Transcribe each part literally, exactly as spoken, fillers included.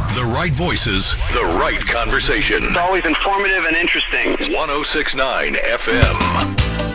The right voices, the right conversation. It's always informative and interesting. one oh six point nine F M.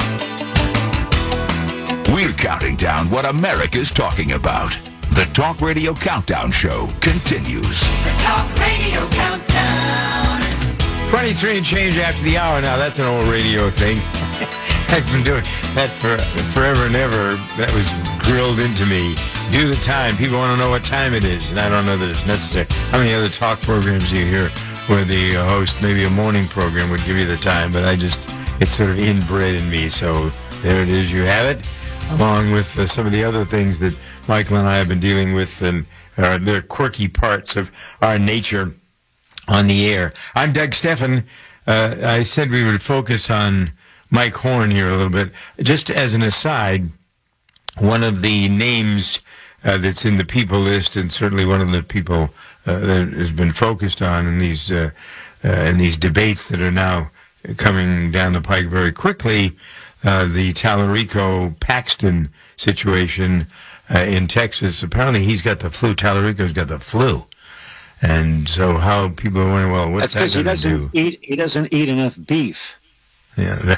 We're counting down what America's talking about. The Talk Radio Countdown Show continues. The Talk Radio Countdown. twenty-three and change after the hour. Now, that's an old radio thing. I've been doing that for forever and ever. That was drilled into me. Do the time. People want to know what time it is, and I don't know that it's necessary. How many other talk programs do you hear where the host, maybe a morning program, would give you the time? But I just, it's sort of inbred in me. So there it is. You have it, along with uh, some of the other things that Michael and I have been dealing with, and uh, the quirky parts of our nature on the air. I'm Doug Steffen. Uh, I said we would focus on Mike Horn here a little bit. Just as an aside, one of the names uh, that's in the people list, and certainly one of the people uh, that has been focused on in these uh, uh, in these debates that are now coming down the pike very quickly, uh, the Tallarico Paxton situation uh, in Texas. Apparently, he's got the flu. Tallarico's got the flu. And so, how people are wondering, well, what's That's that because he going to doesn't do? eat. He doesn't eat enough beef. Yeah.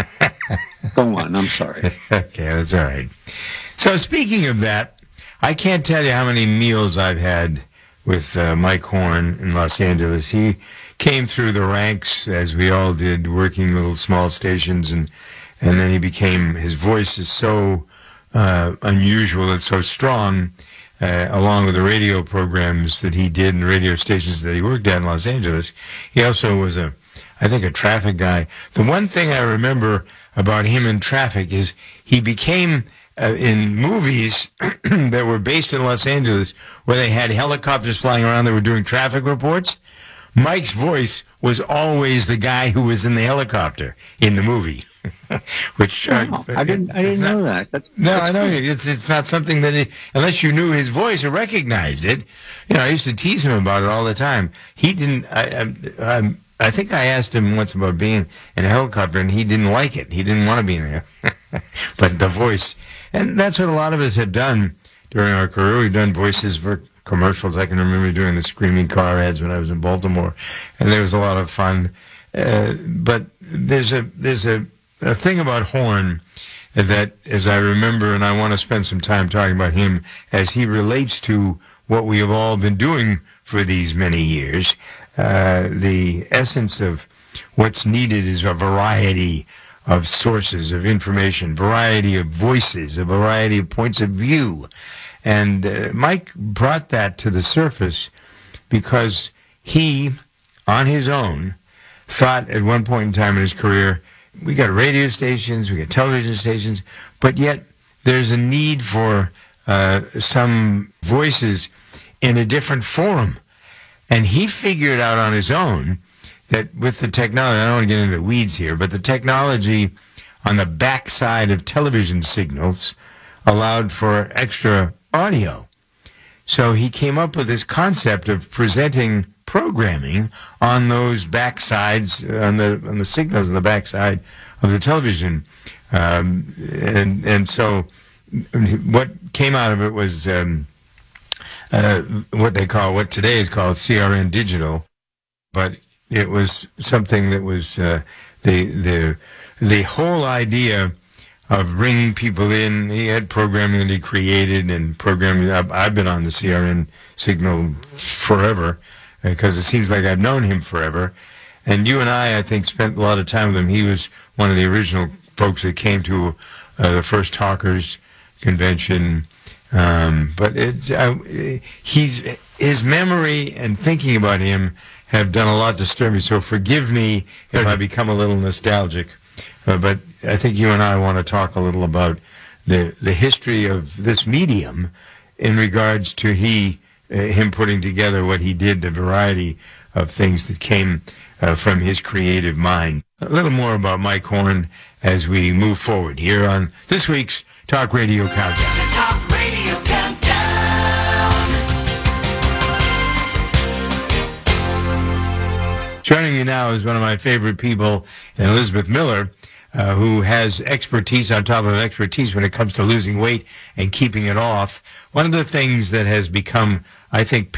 Go on. I'm sorry. Okay, that's all right. So, speaking of that, I can't tell you how many meals I've had with uh, Mike Horn in Los Angeles. He came through the ranks, as we all did, working little small stations, and and then he became. His voice is so uh, unusual and so strong. Uh, along with the radio programs that he did and radio stations that he worked at in Los Angeles. He also was a, I think, a traffic guy. The one thing I remember about him in traffic is he became, uh, in movies that were based in Los Angeles, where they had helicopters flying around that were doing traffic reports, Mike's voice was always the guy who was in the helicopter in the movie. Which Oh, uh, I didn't. I didn't not, know that. That's, no, that's I know cool. it's it's not something that he, unless you knew his voice or recognized it. You know, I used to tease him about it all the time. He didn't. I I, I, I think I asked him once about being in a helicopter, and he didn't like it. He didn't want to be in there. But the voice, and that's what a lot of us have done during our career. We've done voices for commercials. I can remember doing the screaming car ads when I was in Baltimore, and there was a lot of fun. Uh, but there's a there's a A thing about Horn that, as I remember, and I want to spend some time talking about him as he relates to what we have all been doing for these many years. Uh, the essence of what's needed is a variety of sources of information, variety of voices, a variety of points of view. And uh, Mike brought that to the surface because he, on his own, thought at one point in time in his career, we got radio stations, we got television stations, but yet there's a need for uh, some voices in a different forum. And he figured out on his own that with the technology, I don't want to get into the weeds here, but the technology on the backside of television signals allowed for extra audio. So he came up with this concept of presenting programming on those backsides, on the on the signals on the backside of the television, um, and and so what came out of it was um, uh, what they call, what today is called C R N Digital, but it was something that was uh, the the the whole idea of bringing people in. He had programming that he created and programming. I've, I've been on the C R N signal forever, because it seems like I've known him forever. And you and I, I think, spent a lot of time with him. He was one of the original folks that came to uh, the first Talkers convention. Um, but it's, uh, he's, his memory and thinking about him have done a lot to stir me. So forgive me if I become a little nostalgic. Uh, but I think you and I want to talk a little about the, the history of this medium in regards to he... Uh, him putting together what he did, the variety of things that came uh, from his creative mind. A little more about Mike Horn as we move forward here on this week's Talk Radio Countdown. The Talk Radio Countdown. Joining me now is one of my favorite people, Elizabeth Miller, uh, who has expertise on top of expertise when it comes to losing weight and keeping it off. One of the things that has become, I think,